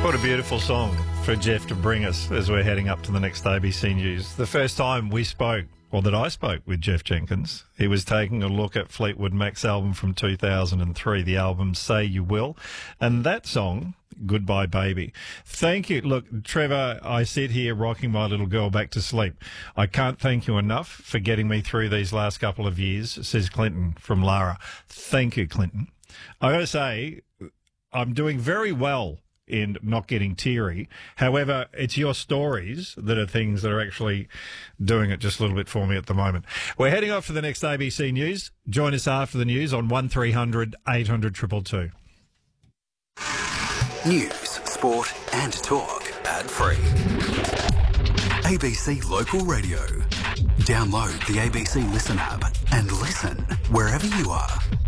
What a beautiful song for Jeff to bring us as we're heading up to the next ABC News. The first time we spoke, or that I spoke with Jeff Jenkins, he was taking a look at Fleetwood Mac's album from 2003, the album Say You Will, and that song, Goodbye Baby. Thank you. Look, Trevor, I sit here rocking my little girl back to sleep. I can't thank you enough for getting me through these last couple of years, says Clinton from Lara. Thank you, Clinton. I got to say, I'm doing very well in not getting teary. However, it's your stories that are things that are actually doing it just a little bit for me at the moment. We're heading off for the next ABC News. Join us after the news on 1300 800 222. News, sport and talk ad-free. ABC Local Radio. Download the ABC Listen app and listen wherever you are.